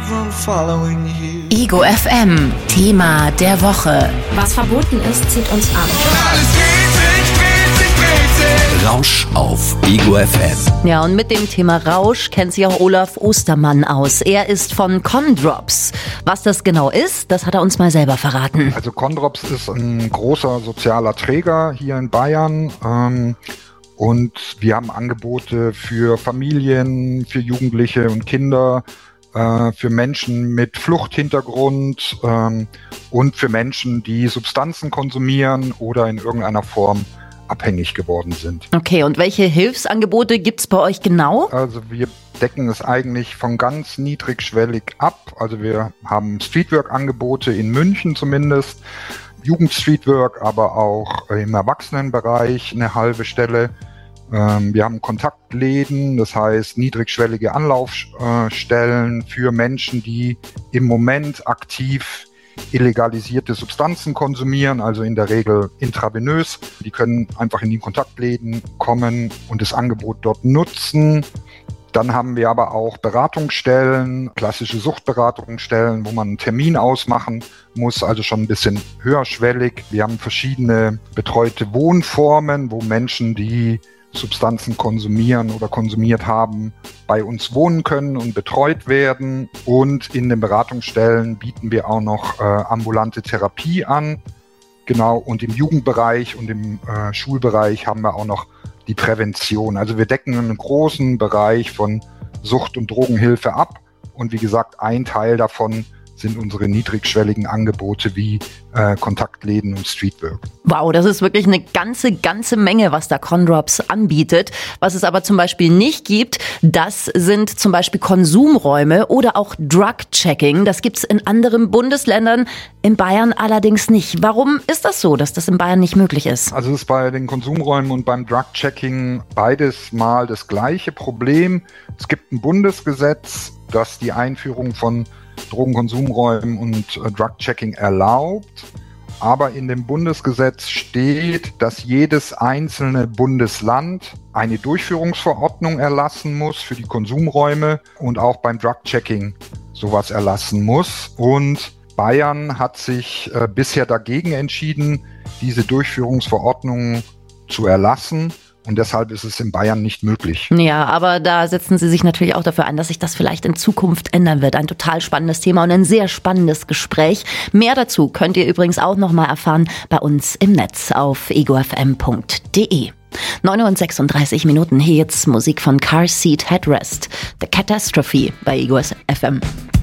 Ego FM, Thema der Woche. Was verboten ist, zieht uns an. Rausch auf Ego FM. Ja, und mit dem Thema Rausch kennt sich auch Olaf Ostermann aus. Er ist von Condrops. Was das genau ist, das hat er uns mal selber verraten. Also Condrops ist ein großer sozialer Träger hier in Bayern. Und wir haben Angebote für Familien, für Jugendliche und Kinder, für Menschen mit Fluchthintergrund und für Menschen, die Substanzen konsumieren oder in irgendeiner Form abhängig geworden sind. Okay, und welche Hilfsangebote gibt's bei euch genau? Also wir decken es eigentlich von ganz niedrigschwellig ab. Also wir haben Streetwork-Angebote in München zumindest, Jugendstreetwork, aber auch im Erwachsenenbereich eine halbe Stelle. Wir haben Kontaktläden, das heißt niedrigschwellige Anlaufstellen für Menschen, die im Moment aktiv illegalisierte Substanzen konsumieren, also in der Regel intravenös. Die können einfach in die Kontaktläden kommen und das Angebot dort nutzen. Dann haben wir aber auch Beratungsstellen, klassische Suchtberatungsstellen, wo man einen Termin ausmachen muss, also schon ein bisschen höherschwellig. Wir haben verschiedene betreute Wohnformen, wo Menschen, die Substanzen konsumieren oder konsumiert haben, bei uns wohnen können und betreut werden. Und in den Beratungsstellen bieten wir auch noch ambulante Therapie an. Genau, und im Jugendbereich und im Schulbereich haben wir auch noch die Prävention. Also wir decken einen großen Bereich von Sucht- und Drogenhilfe ab. Und wie gesagt, ein Teil davon sind unsere niedrigschwelligen Angebote wie Kontaktläden und Streetwork. Wow, das ist wirklich eine ganze Menge, was da Condrops anbietet. Was es aber zum Beispiel nicht gibt, das sind zum Beispiel Konsumräume oder auch Drug-Checking. Das gibt's in anderen Bundesländern, in Bayern allerdings nicht. Warum ist das so, dass das in Bayern nicht möglich ist? Also es ist bei den Konsumräumen und beim Drug-Checking beides mal das gleiche Problem. Es gibt ein Bundesgesetz, das die Einführung von Drogenkonsumräumen und Drug-Checking erlaubt. Aber in dem Bundesgesetz steht, dass jedes einzelne Bundesland eine Durchführungsverordnung erlassen muss für die Konsumräume und auch beim Drug-Checking sowas erlassen muss. Und Bayern hat sich bisher dagegen entschieden, diese Durchführungsverordnung zu erlassen. Und deshalb ist es in Bayern nicht möglich. Ja, aber da setzen Sie sich natürlich auch dafür ein, dass sich das vielleicht in Zukunft ändern wird. Ein total spannendes Thema und ein sehr spannendes Gespräch. Mehr dazu könnt ihr übrigens auch nochmal erfahren bei uns im Netz auf egofm.de. 9:36 Hier jetzt Musik von Car Seat Headrest. The Catastrophe bei Ego FM.